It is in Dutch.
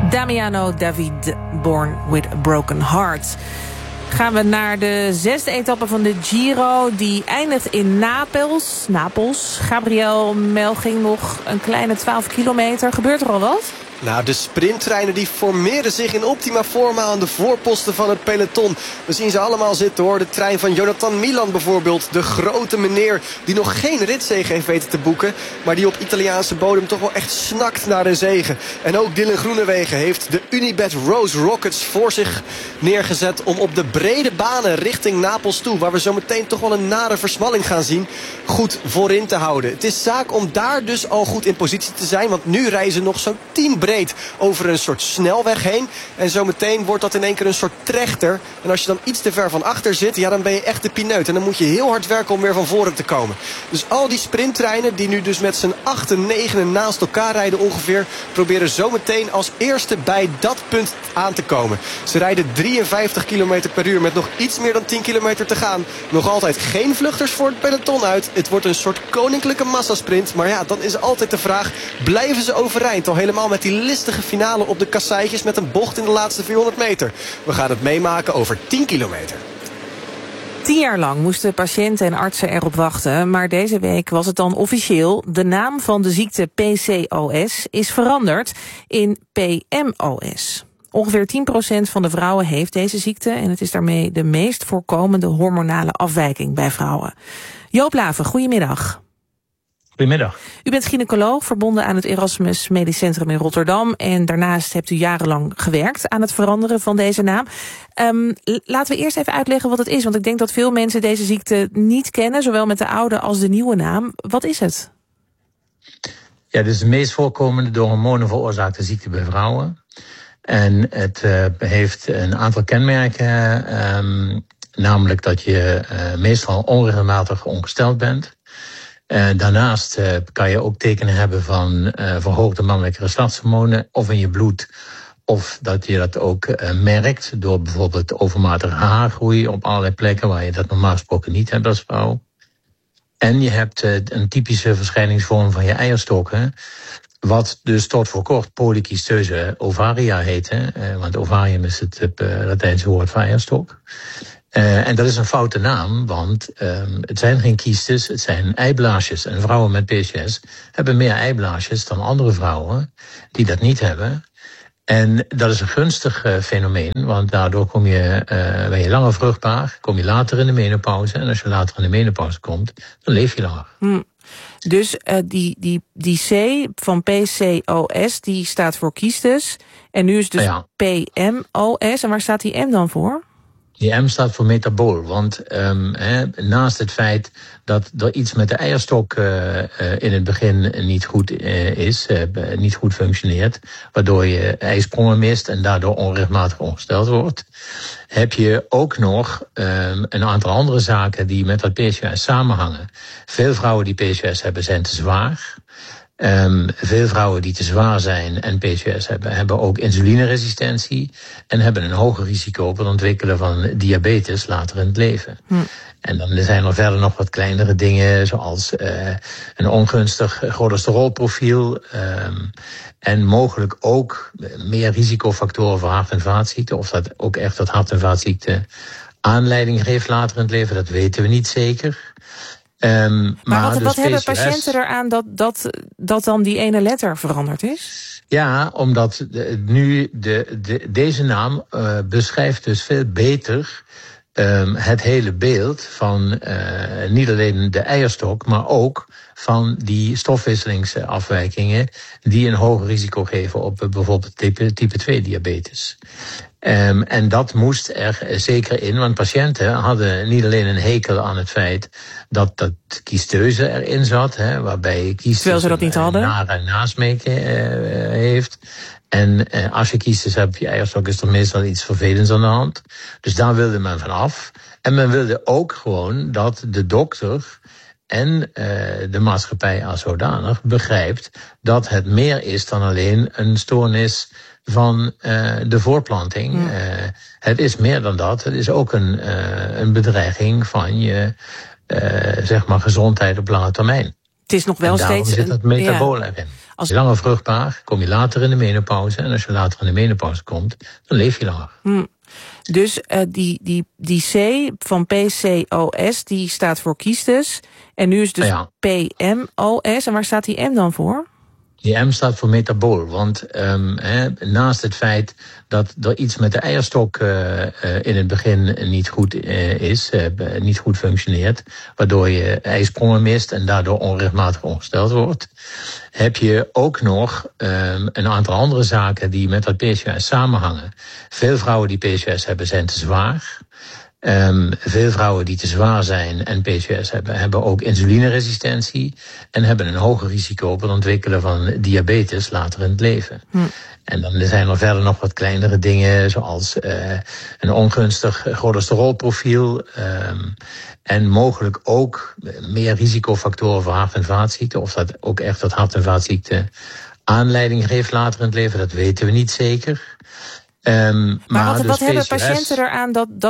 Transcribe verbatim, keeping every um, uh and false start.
Damiano David, Born with a Broken Heart. Gaan we naar de zesde etappe van de Giro. Die eindigt in Napels. Napels. Gabriel Melching nog een kleine twaalf kilometer. Gebeurt er al wat? Nou, de sprinttreinen die formeren zich in optima forma aan de voorposten van het peloton. We zien ze allemaal zitten hoor. De trein van Jonathan Milan bijvoorbeeld. De grote meneer die nog geen ritzege heeft weten te boeken. Maar die op Italiaanse bodem toch wel echt snakt naar een zege. En ook Dylan Groenewegen heeft de Unibet Rose Rockets voor zich neergezet. Om op de brede banen richting Napels toe, waar we zo meteen toch wel een nare versmalling gaan zien, goed voorin te houden. Het is zaak om daar dus al goed in positie te zijn. Want nu reizen nog zo'n tien breed over een soort snelweg heen. En zometeen wordt dat in één keer een soort trechter. En als je dan iets te ver van achter zit, ja, dan ben je echt de pineut. En dan moet je heel hard werken om weer van voren te komen. Dus al die sprinttreinen die nu dus met z'n achten, negenen naast elkaar rijden ongeveer, proberen zometeen als eerste bij dat punt aan te komen. Ze rijden drieënvijftig kilometer per uur met nog iets meer dan tien kilometer te gaan. Nog altijd geen vluchters voor het peloton uit. Het wordt een soort koninklijke massasprint. Maar ja, dan is altijd de vraag, blijven ze overeind? Al helemaal met die listige finale op de kasseitjes met een bocht in de laatste vierhonderd meter. We gaan het meemaken over tien kilometer. Tien jaar lang moesten patiënten en artsen erop wachten, maar deze week was het dan officieel. De naam van de ziekte P C O S is veranderd in P M O S. Ongeveer tien procent van de vrouwen heeft deze ziekte en het is daarmee de meest voorkomende hormonale afwijking bij vrouwen. Joop Laven, goedemiddag. Goedemiddag. U bent gynaecoloog, verbonden aan het Erasmus Medisch Centrum in Rotterdam. En daarnaast hebt u jarenlang gewerkt aan het veranderen van deze naam. Um, laten we eerst even uitleggen wat het is. Want ik denk dat veel mensen deze ziekte niet kennen, zowel met de oude als de nieuwe naam. Wat is het? Ja, dit is de meest voorkomende door hormonen veroorzaakte ziekte bij vrouwen. En het uh, heeft een aantal kenmerken. Um, namelijk dat je uh, meestal onregelmatig ongesteld bent. Uh, daarnaast uh, kan je ook tekenen hebben van uh, verhoogde mannelijke geslachtshormonen, of in je bloed, of dat je dat ook uh, merkt door bijvoorbeeld overmatige haargroei op allerlei plekken waar je dat normaal gesproken niet hebt als vrouw. En je hebt uh, een typische verschijningsvorm van je eierstokken, wat dus tot voor kort polykysteuze ovaria heette, uh, want ovarium is het uh, Latijnse woord voor eierstok. Uh, en dat is een foute naam, want um, het zijn geen kiestes, het zijn eiblaasjes. En vrouwen met P C O S hebben meer eiblaasjes dan andere vrouwen die dat niet hebben. En dat is een gunstig uh, fenomeen, want daardoor kom je, uh, ben je langer vruchtbaar, kom je later in de menopauze. En als je later in de menopauze komt, dan leef je langer. Hmm. Dus uh, die, die, die C van P C O S, die staat voor kiestes. En nu is dus ja. P M O S. En waar staat die M dan voor? Die M staat voor metabool, want um, he, naast het feit dat er iets met de eierstok uh, uh, in het begin niet goed uh, is, uh, niet goed functioneert, waardoor je eisprongen mist en daardoor onregelmatig ongesteld wordt, heb je ook nog um, een aantal andere zaken die met dat P C O S samenhangen. Veel vrouwen die P C O S hebben zijn te zwaar. Um, veel vrouwen die te zwaar zijn en P C O S hebben, hebben ook insulineresistentie en hebben een hoger risico op het ontwikkelen van diabetes later in het leven. Hm. En dan zijn er verder nog wat kleinere dingen, zoals uh, een ongunstig cholesterolprofiel um, en mogelijk ook meer risicofactoren voor hart- en vaatziekten. Of dat ook echt dat hart- en vaatziekten aanleiding geeft later in het leven, dat weten we niet zeker. Um, maar maar wat, dus wat hebben P C O S, patiënten eraan dat, dat, dat dan die ene letter veranderd is? Ja, omdat de, nu de, de, deze naam uh, beschrijft dus veel beter um, het hele beeld van uh, niet alleen de eierstok, maar ook van die stofwisselingsafwijkingen die een hoger risico geven op uh, bijvoorbeeld type, type twee diabetes. Um, en dat moest er zeker in, want patiënten hadden niet alleen een hekel aan het feit dat dat kysteuze erin zat, hè, waarbij kystes ze dat niet hadden. een nare nasmeken uh, heeft. En uh, als je kystes hebt op je eierstok is er meestal iets vervelends aan de hand. Dus daar wilde men van af. En men wilde ook gewoon dat de dokter en uh, de maatschappij als zodanig begrijpt dat het meer is dan alleen een stoornis van uh, de voorplanting. Mm. Uh, het is meer dan dat. Het is ook een, uh, een bedreiging van je uh, zeg maar gezondheid op lange termijn. Het is nog wel en daarom steeds zit dat metabool erin. Als je langer vruchtbaar, kom je later in de menopauze. En als je later in de menopauze komt, dan leef je langer. Hmm. Dus uh, die, die, die C van P C O S, die staat voor kiestus. En nu is dus ja. P M O S. En waar staat die M dan voor? Die M staat voor metabool, want um, he, naast het feit dat er iets met de eierstok uh, uh, in het begin niet goed uh, is, uh, niet goed functioneert, waardoor je eisprongen mist en daardoor onregelmatig ongesteld wordt, heb je ook nog um, een aantal andere zaken die met dat P C O S samenhangen. Veel vrouwen die P C O S hebben zijn te zwaar. Um, veel vrouwen die te zwaar zijn en P C O S hebben, hebben ook insulineresistentie en hebben een hoger risico op het ontwikkelen van diabetes later in het leven. Hm. En dan zijn er verder nog wat kleinere dingen, zoals uh, een ongunstig cholesterolprofiel um, en mogelijk ook meer risicofactoren voor hart- en vaatziekten. Of dat ook echt tot hart- en vaatziekten aanleiding geeft later in het leven, dat weten we niet zeker. Um, maar, maar wat, dus wat hebben P C O S, patiënten eraan dat, dat